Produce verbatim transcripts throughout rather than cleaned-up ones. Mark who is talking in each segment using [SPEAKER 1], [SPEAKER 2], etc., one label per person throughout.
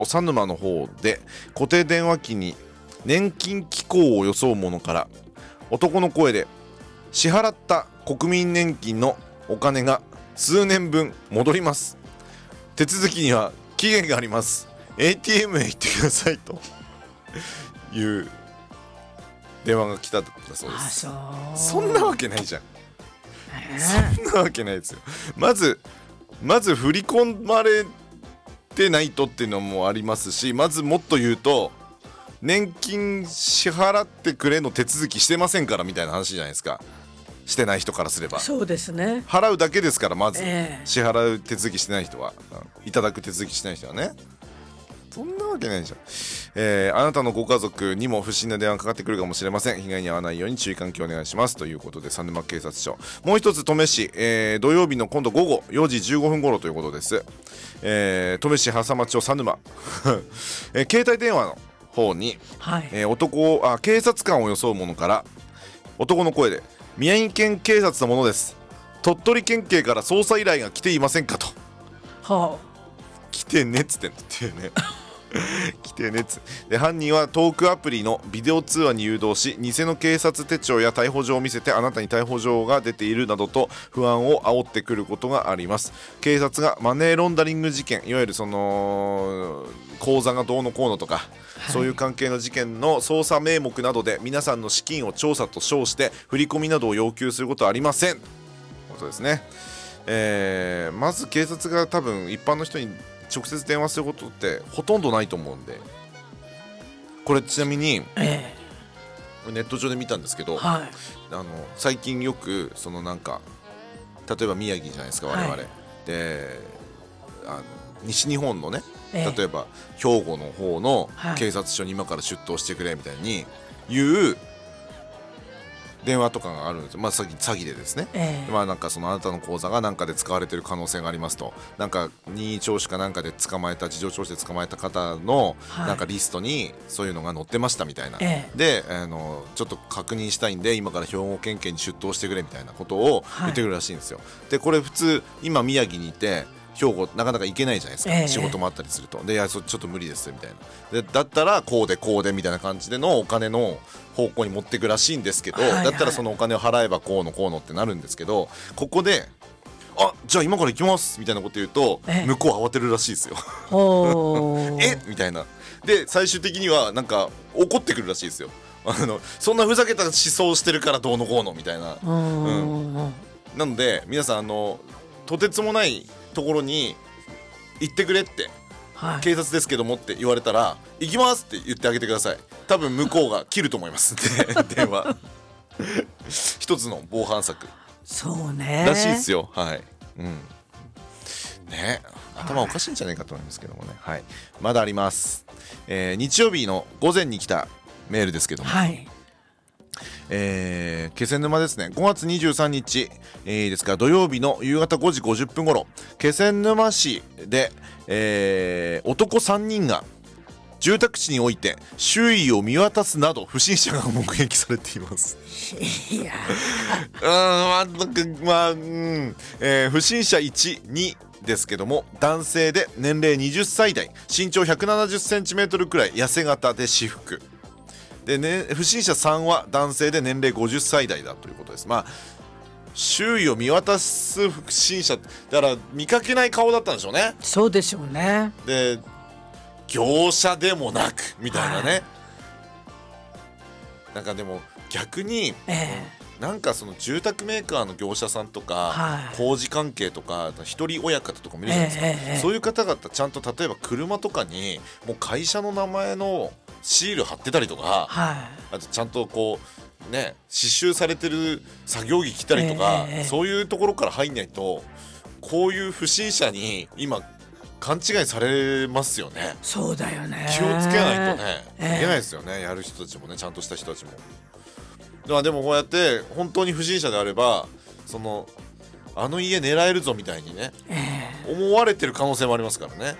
[SPEAKER 1] 佐沼の方で固定電話機に年金機構を装う者から男の声で支払った国民年金のお金が数年分戻ります。手続きには期限があります。 エーティーエム へ行ってくださいという電話が来たんだそうです。
[SPEAKER 2] あ、
[SPEAKER 1] そんなわけないじゃん、
[SPEAKER 2] え
[SPEAKER 1] そんなわけないですよ。まずまず振り込まれてないとっていうのもありますし、まずもっと言うと年金支払ってくれの手続きしてませんからみたいな話じゃないですか。してない人からすれば
[SPEAKER 2] そうですね、
[SPEAKER 1] 払うだけですから。まず、
[SPEAKER 2] ええ、
[SPEAKER 1] 支払う手続きしてない人は、いただく手続きしてない人はね、そんなわけないじゃん。えー、あなたのご家族にも不審な電話かかってくるかもしれません。被害に遭わないように注意喚起お願いしますということで、三沼警察署。もう一つ登米市、えー、土曜日の今度午後よじじゅうごふん頃ということです。えー、登米市笠間町三沼、えー、携帯電話の方に、
[SPEAKER 2] はい、
[SPEAKER 1] えー、男あ警察官を装う者から男の声で宮城県警察の者です、鳥取県警から捜査依頼が来ていませんかと。
[SPEAKER 2] は
[SPEAKER 1] 来てねっつってんのっていうね来てねっつで、犯人はトークアプリのビデオ通話に誘導し、偽の警察手帳や逮捕状を見せて、あなたに逮捕状が出ているなどと不安を煽ってくることがあります。警察がマネーロンダリング事件、いわゆるその口座がどうのこうのとか、はい、そういう関係の事件の捜査名目などで皆さんの資金を調査と称して振り込みなどを要求することはありませんということですね。えー、まず警察が多分一般の人に直接電話することってほとんどないと思うんで、これちなみに、
[SPEAKER 2] え
[SPEAKER 1] え、ネット上で見たんですけど、
[SPEAKER 2] はい、
[SPEAKER 1] あの最近よくそのなんか例えば宮城じゃないですか我々、はい、であの西日本のね、ええ、例えば兵庫の方の警察署に今から出頭してくれみたいに言う電話とかがあるんですよ。まあ詐欺、詐欺でですね、えー、まあなんかそのあなたの口座が何かで使われている可能性がありますと、なんか任意聴取かなんかで捕まえた、事情聴取で捕まえた方のなんかリストにそういうのが載ってましたみたいな、えー、であのちょっと確認したいんで今から兵庫県警に出頭してくれみたいなことを言ってくるらしいんですよ、はい、でこれ普通今宮城にいて兵庫なかなか行けないじゃないですか、えー、仕事もあったりすると。でいやそちょっと無理ですみたいなで、だったらこうでこうでみたいな感じでのお金の方向に持っていくらしいんですけど、はいはい、だったらそのお金を払えばこうのこうのってなるんですけど、ここであじゃあ今から行きますみたいなこと言うと、えー、向こう慌てるらしいですよえみたいなで最終的にはなんか怒ってくるらしいですよ。あのそんなふざけた思想してるからどうのこうのみたいな、うん、なので皆さんあのとてつもないところに行ってくれって、はい、警察ですけどもって言われたら行きますって言ってあげてください。多分向こうが切ると思います電話一つの防犯策
[SPEAKER 2] そうね
[SPEAKER 1] らしいですよ。はい、うん、ね頭おかしいんじゃないかと思いますけどもね、はい、まだあります、えー、日曜日の午前に来たメールですけども、はい、えー、気仙沼ですね。ごがつにじゅうさんにち、えー、ですから土曜日の夕方ごじごじゅっぷん頃、気仙沼市で、えー、男さんにんが住宅地において周囲を見渡すなど不審者が目撃されています
[SPEAKER 2] いや
[SPEAKER 1] うんまあなんかまあうん、えー、不審者いち、にですけども男性で年齢はたち代、身長ひゃくななじゅっセンチメートルくらい、痩せ型で私服で、ね、不審者さんは男性で年齢ごじゅっさい代だということです。まあ周囲を見渡す不審者だから見かけない顔だったんでしょうね。
[SPEAKER 2] そうでしょうね。
[SPEAKER 1] で業者でもなくみたいなね、はい、なんかでも逆に、えー、なんかその住宅メーカーの業者さんとか、はい、工事関係とか一人親方とかもいるじゃないですか、えーえー、そういう方々ちゃんと例えば車とかにもう会社の名前のシール貼ってたりとか、はい、あとちゃんとこうね刺繍されてる作業着着たりとか、えー、そういうところから入んないとこういう不審者に今勘違いされますよね。
[SPEAKER 2] そうだよね。
[SPEAKER 1] 気をつけないとね、えー、いけないですよね。やる人たちもね、ちゃんとした人たちも。だからでもこうやって本当に不審者であればそのあの家狙えるぞみたいにね、えー、思われてる可能性もありますからね。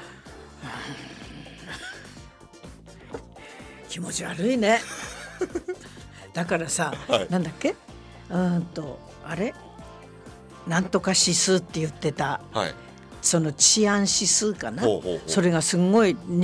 [SPEAKER 2] 気持ち悪いねだからさ、はい、なんだっけうんとあれなんとか指数って言ってた、はい、 その治安指数かな、
[SPEAKER 1] ほうほうほう
[SPEAKER 2] それがすごい